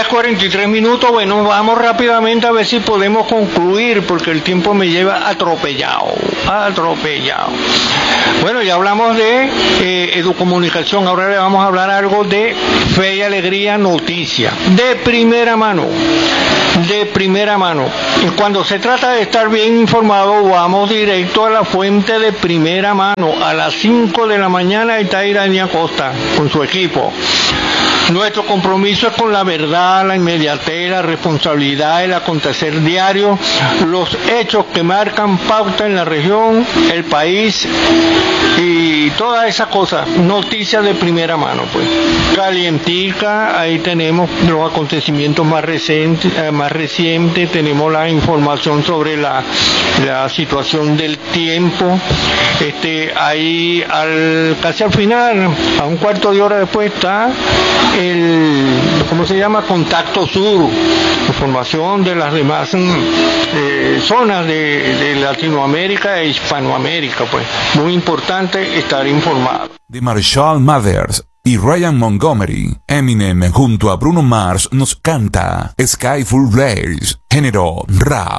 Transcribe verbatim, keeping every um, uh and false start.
cuarenta y tres minutos. Bueno, vamos rápidamente a ver si podemos concluir, porque el tiempo me lleva atropellado, atropellado. Bueno, ya hablamos de eh, educomunicación, ahora le vamos a hablar algo de Fe y Alegría Noticia, de primera mano, de primera mano. Y cuando se trata de estar bien informado, vamos directo a la fuente de primera mano. A las cinco de la mañana está Iraní Acosta con su equipo. Nuestro compromiso es con la verdad, la inmediatez, la responsabilidad, el acontecer diario, los hechos que marcan pauta en la región, el país y todas esas cosas, noticias de primera mano, pues. Calientica, ahí tenemos los acontecimientos más recientes, eh, más recientes, tenemos la información sobre la, la situación del tiempo, este, ahí al, casi al final, a un cuarto de hora después está el, ¿cómo se llama? Contacto Sur, información de las demás eh, zonas de, de Latinoamérica e Hispanoamérica, pues muy importante estar informado. De Marshall Mathers y Ryan Montgomery, Eminem junto a Bruno Mars nos canta Sky Full Blaze, género rap.